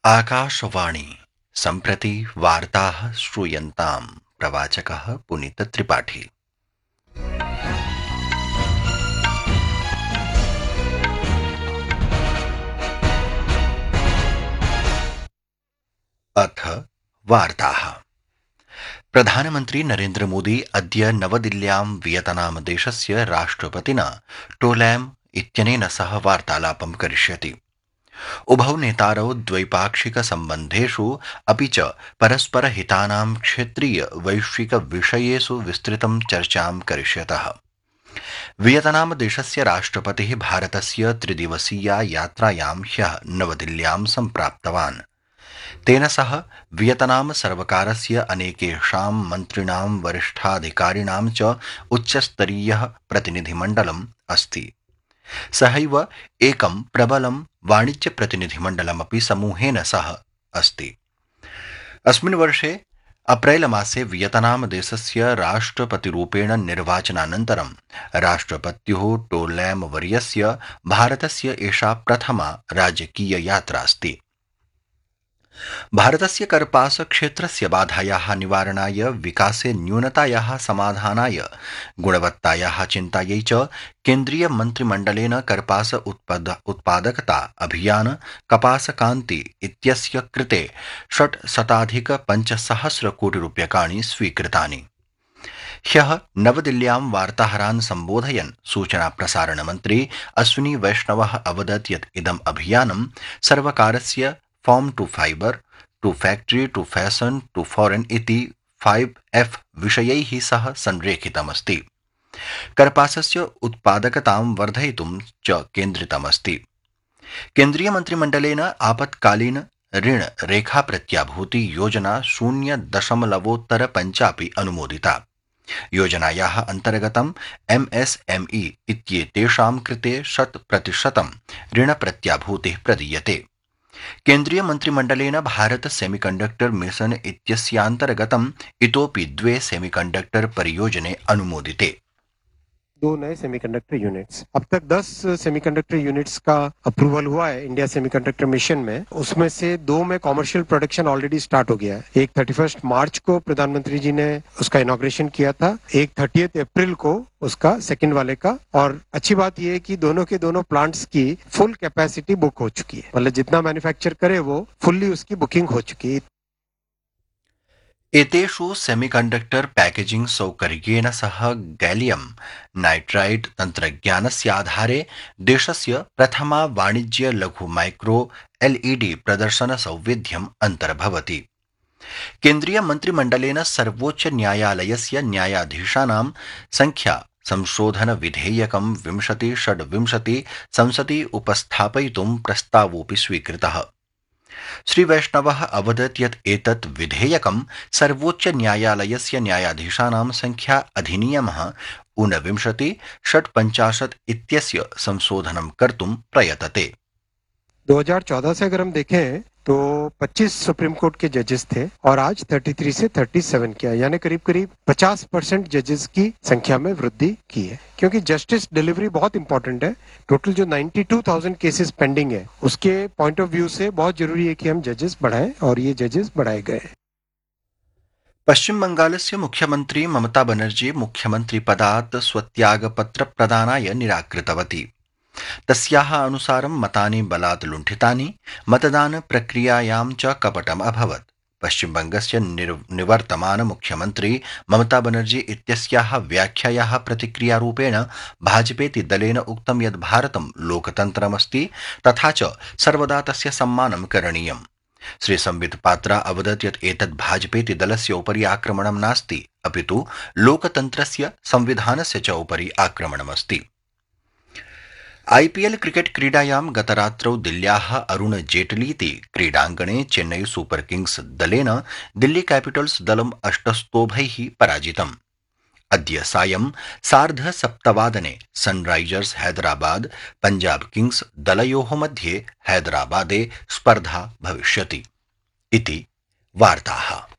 आकाशवाणी सम्प्रति वार्ताः श्रूयन्ताम्। प्रवाचकः पुनीतत्रिपाठी। अथ वार्ताः। प्रधानमन्त्री नरेन्द्र मोदी अद्य नवदिल्ल्यां वियतनाम देशस्य राष्ट्रपतिना टोलैम इत्यनेन सह वार्तालापं करिष्यति। उभौ नेतारौ द्वैपाक्षिक सम्बन्धेषु अपि च परस्परहितानां क्षेत्रीय वैश्विक विषयेषु विस्तृतं चर्चां करिष्यतः। वियतनाम देशस्य राष्ट्रपतिः भारतस्य त्रिदिवसीया यात्रायां ह्यः नवदिल्ल्यां सम्प्राप्तवान्। तेन सह वियतनाम सर्वकारस्य अनेकेषां मन्त्रिणां वरिष्ठाधिकारिणां च उच्चस्तरीयः प्रतिनिधिमण्डलम् अस्ति। सहैव एकं प्रबलं वाणिज्यप्रतिनिधिमण्डलमपि समूहेन सह अस्ति। अस्मिन् वर्षे अप्रैल मासे वियतनाम देशस्य राष्ट्रपतिरूपेण निर्वाचनानन्तरं राष्ट्रपत्युः टोलैम वर्यस्य भारतस्य एषा प्रथमा राजकीय यात्रा अस्ति। भारतस्य कर्पास क्षेत्रस्य बाधायाः निवारणाय, विकासे न्यूनतायाः समाधानाय, गुणवत्तायाः चिन्तायै च केन्द्रीय मन्त्रिमण्डलेन कर्पास उत्पादकता अभियान कपासकान्ति इत्यस्य कृते 600,500 कोटिरूप्यकाणि स्वीकृतानि। ह्यः नवदिल्ल्यां वार्ताहरान् सम्बोधयन् सूचनाप्रसारणमन्त्री अश्विनी वैष्णवः अवदत् यत् इदम् अभियानं सर्वकारस्य farm two fibre, two factory, two fashion, two foreign इति 5F विषयैः सह संरेखितमस्ति। कर्पासस्य उत्पादकतां वर्धयितुं च केन्द्रितमस्ति। केन्द्रीय मन्त्रिमण्डलेन आपत्कालीन ऋण रेखा प्रत्याभूति योजना 0.5 अनुमोदिता। योजनायाः अन्तर्गतं MSME इत्येतेषां कृते 100% ऋण प्रत्याभूतिः प्रदीयते। केन्द्रीय मन्त्रिमण्डलेन भारत सेमीकण्डक्टर मिशन इत्यस्यान्तर्गतम् इतोपि 2 सेमीकण्डक्टर परियोजने अनुमोदिते। 2 नए सेमीकंडक्टर यूनिट्स। अब तक 10 सेमीकंडक्टर यूनिट्स का अप्रूवल हुआ है इंडिया सेमीकंडक्टर मिशन में। उसमें से 2 में कॉमर्शियल प्रोडक्शन ऑलरेडी स्टार्ट हो गया है। एक 31 मार्च को प्रधानमंत्री जी ने उसका इनॉग्रेशन किया था, एक 30 अप्रैल को उसका सेकंड वाले का। और अच्छी बात यह है कि दोनों के दोनों प्लांट्स की फुल कैपेसिटी बुक हो चुकी है, मतलब जितना मैन्युफैक्चर करे वो फुल्ली उसकी बुकिंग हो चुकी है। एतेषु सेमीकण्डक्टर पैकेजिंग सौकर्येण सह गैलियम नाइट्राइड तन्त्रज्ञानस्याधारे देशस्य प्रथमा वाणिज्य लघु माइक्रो LED प्रदर्शन सौविध्यम् अन्तर्भवति। केन्द्रीय मन्त्रिमण्डलेन सर्वोच्च न्यायालयस्य न्यायाधीशानां संख्या संशोधन विधेयकं 2026 संसदि उपस्थापयितुं प्रस्तावोऽपि स्वीकृतः। श्री वैष्णवः अवदत् यत् एतत् विधेयकं सर्वोच्च न्यायालयस्य न्यायाधीशानां संख्या अधिनियमः 49/56 इत्यस्य संशोधनं कर्तुं प्रयतते। 2014 से अगर हम देखें तो 25 सुप्रीम कोर्ट के जजेस थे और आज 33 से 37 किया, यानी करीब करीब 50% जजेस की संख्या में वृद्धि की है। क्योंकि जस्टिस डिलीवरी बहुत इंपॉर्टेंट है। टोटल जो 92,000 केसेस पेंडिंग है उसके पॉइंट ऑफ व्यू से बहुत जरूरी है कि हम जजेस बढ़ाएं, और ये जजेस बढ़ाए गए। पश्चिम बंगालस्य मुख्यमन्त्री ममता बनर्जी मुख्यमन्त्रिपदात् स्वत्यागपत्र प्रदानाय निराकृतवती। तस्याः अनुसारं मतानि बलात् लुण्ठितानि, मतदान प्रक्रियायां च कपटम् अभवत्। पश्चिमबङ्गस्य निवर्तमान मुख्यमन्त्री ममता बनर्जी इत्यस्याः व्याख्यायाः प्रतिक्रियारूपेण भाजपेति दलेन उक्तं यत् भारतं लोकतन्त्रमस्ति, तथा च सर्वदा तस्य सम्मानं करणीयम्। श्री संबित पात्रा अवदत् यत् एतत् भाजपेति दलस्य उपरि आक्रमणं नास्ति, अपितु लोकतन्त्रस्य संविधानस्य च उपरि आक्रमणमस्ति। IPL क्रिकेट क्रीडायां गतरात्रौ दिल्ल्याः अरुण जेटलीति क्रीडाङ्गणे चेन्नई सुपर किंग्स दलेन दिल्ली कैपिटल्स दलम् 8 स्तोभैः पराजितम्। अद्य सायं 7:30 सनराइजर्स हैदराबाद पंजाब किंग्स दलयोः मध्ये हैदराबादे स्पर्धा भविष्यति इति वार्ताः।